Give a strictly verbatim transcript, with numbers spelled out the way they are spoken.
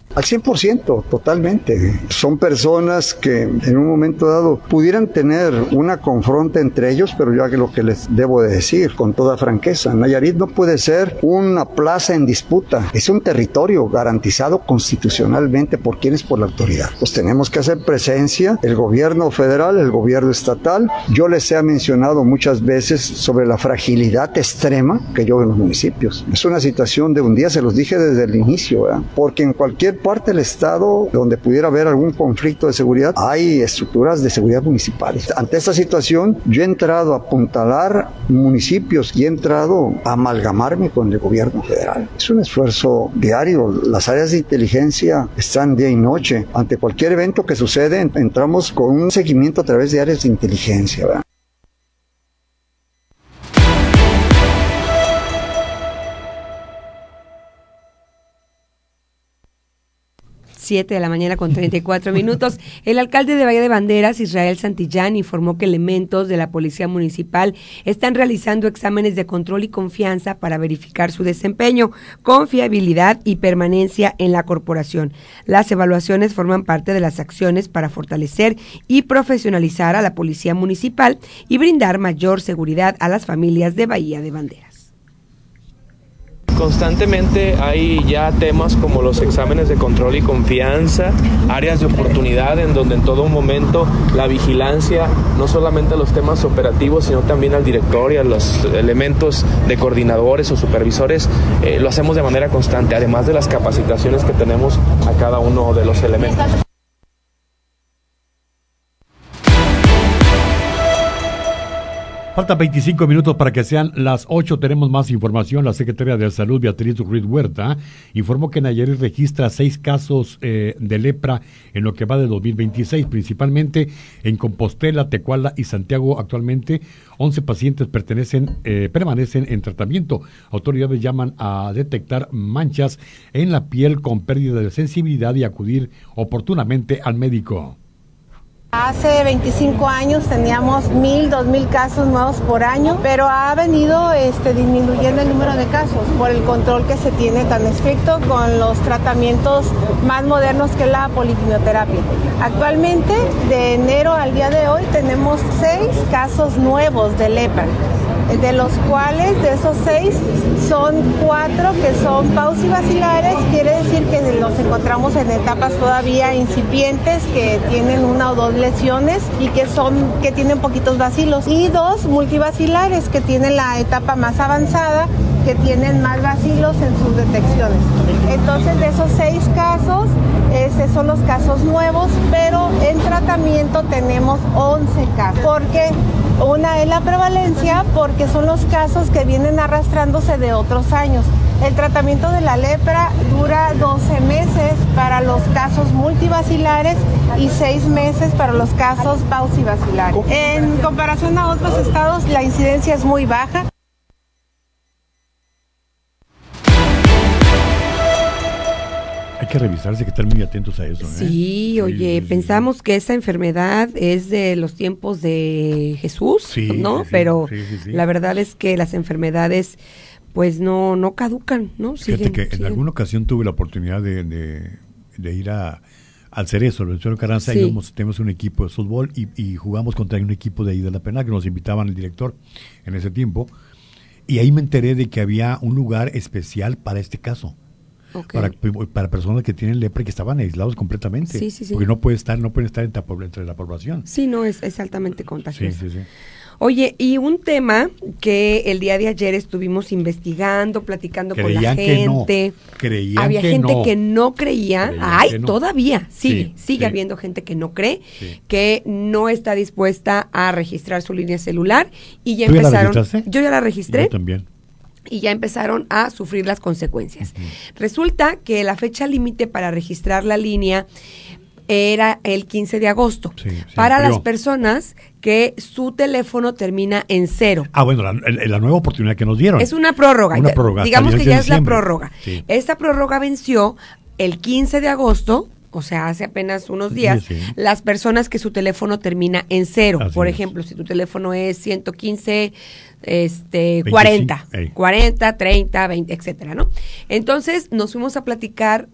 Al cien por ciento, totalmente. Son personas que en un momento dado pudieran tener una confronta entre ellos, pero yo lo que les debo de decir con toda franqueza, Nayarit no puede ser una plaza en disputa, es un territorio garantizado constitucionalmente por quienes, por la autoridad. Pues tenemos que hacer presencia, el gobierno federal, el gobierno estatal. Yo les he mencionado muchas veces sobre la fragilidad extrema que yo veo en los municipios. Es una situación de un día, se los dije desde el inicio, ¿verdad? Porque en cualquier parte del estado donde pudiera haber algún conflicto de seguridad, hay estructuras de seguridad municipales. Ante esta situación, yo he entrado a apuntalar municipios y he entrado a amalgamarme con el gobierno federal. Es un esfuerzo diario. Las áreas de inteligencia están día y noche. Ante cualquier evento que sucede, entramos con un seguimiento a través de áreas de inteligencia, ¿verdad? siete de la mañana con treinta y cuatro minutos. El alcalde de Bahía de Banderas, Israel Santillán, informó que elementos de la Policía Municipal están realizando exámenes de control y confianza para verificar su desempeño, confiabilidad y permanencia en la corporación. Las evaluaciones forman parte de las acciones para fortalecer y profesionalizar a la Policía Municipal y brindar mayor seguridad a las familias de Bahía de Banderas. Constantemente hay ya temas como los exámenes de control y confianza, áreas de oportunidad en donde en todo momento la vigilancia, no solamente a los temas operativos, sino también al director y a los elementos de coordinadores o supervisores, eh, lo hacemos de manera constante, además de las capacitaciones que tenemos a cada uno de los elementos. Faltan veinticinco minutos para que sean las ocho. Tenemos más información. La secretaria de Salud, Beatriz Ruiz Huerta, informó que Nayarit registra seis casos eh, de lepra en lo que va de dos mil veintiséis, principalmente en Compostela, Tecuala y Santiago. Actualmente, once pacientes pertenecen, eh, permanecen en tratamiento. Autoridades llaman a detectar manchas en la piel con pérdida de sensibilidad y acudir oportunamente al médico. Hace veinticinco años teníamos mil, dos mil casos nuevos por año, pero ha venido este, disminuyendo el número de casos por el control que se tiene tan estricto con los tratamientos más modernos que la poliquimioterapia. Actualmente, de enero al día de hoy, tenemos seis casos nuevos de lepra, de los cuales de esos seis son cuatro que son paucibacilares, quiere decir que los encontramos en etapas todavía incipientes, que tienen una o dos lesiones y que son que tienen poquitos bacilos, y dos multibacilares que tienen la etapa más avanzada, que tienen más bacilos en sus detecciones. Entonces, de esos seis casos, esos son los casos nuevos, pero en tratamiento tenemos once casos. ¿Por qué? Una es la prevalencia, porque son los casos que vienen arrastrándose de otros años. El tratamiento de la lepra dura doce meses para los casos multibacilares y seis meses para los casos paucibacilares. En comparación a otros estados, la incidencia es muy baja. Hay que revisarse, que estar muy atentos a eso, ¿eh? Sí, oye, sí, pensamos sí. que esa enfermedad es de los tiempos de Jesús, sí, ¿no? Sí, sí, Pero sí, sí, sí. la verdad es que las enfermedades, pues no no caducan, ¿no? Fíjate siguen, que siguen. En alguna ocasión tuve la oportunidad de, de, de ir a al Cerezo, el Venustiano Carranza, sí. y íbamos, tenemos un equipo de fútbol y, y jugamos contra un equipo de ahí de la Penal, que nos invitaban el director en ese tiempo, y ahí me enteré de que había un lugar especial para este caso. Okay. Para, para personas que tienen lepra y que estaban aislados completamente, sí, sí, sí. porque no puede estar, no pueden estar entre, entre la población. Sí, no, es, es altamente contagioso. Sí, sí, sí. Oye, y un tema que el día de ayer estuvimos investigando, platicando Creían con la gente. Que no. Creían Había que gente no. que no creía. Creían Ay, que no. todavía sigue, sí, sigue sí. habiendo gente que no cree, sí. que no está dispuesta a registrar su línea celular y ya ¿Tú empezaron. Ya la registraste? Yo ya la registré. Yo también. Y ya empezaron a sufrir las consecuencias. Uh-huh. Resulta que la fecha límite para registrar la línea era el quince de agosto. Sí, para las personas que su teléfono termina en cero. Ah, bueno, la, la nueva oportunidad que nos dieron. Es una prórroga. Una prórroga Digamos que ya es la diciembre. prórroga. Sí. Esta prórroga venció el quince de agosto, o sea, hace apenas unos días, sí, sí. las personas que su teléfono termina en cero. Así Por ejemplo, es. si tu teléfono es ciento quince, este, cuarenta, cuarenta, treinta, veinte, etcétera, ¿no? Entonces, nos fuimos a platicar